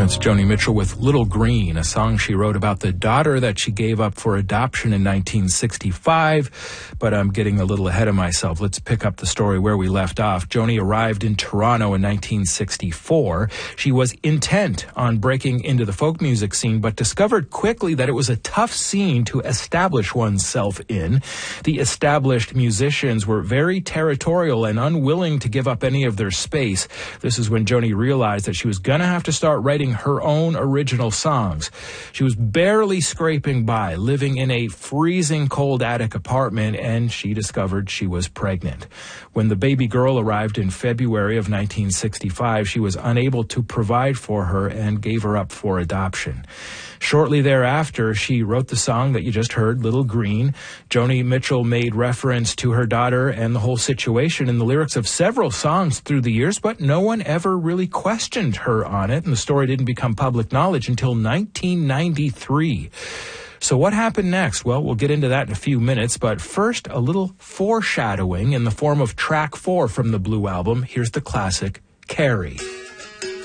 That's Joni Mitchell with Little Green, a song she wrote about the daughter that she gave up for adoption in 1965. But I'm getting a little ahead of myself. Let's pick up the story where we left off. Joni arrived in Toronto in 1964. She was intent on breaking into the folk music scene, but discovered quickly that it was a tough scene to establish oneself in. The established musicians were very territorial and unwilling to give up any of their space. This is when Joni realized that she was going to have to start writing her own original songs. She was barely scraping by, living in a freezing cold attic apartment, and she discovered she was pregnant. When the baby girl arrived in February of 1965, she was unable to provide for her and gave her up for adoption. Shortly thereafter, she wrote the song that you just heard, Little Green. Joni Mitchell made reference to her daughter and the whole situation in the lyrics of several songs through the years, but no one ever really questioned her on it, and the story didn't become public knowledge until 1993. So what happened next? Well, we'll get into that in a few minutes, but first, a little foreshadowing in the form of track 4 from the Blue Album. Here's the classic, Carrie.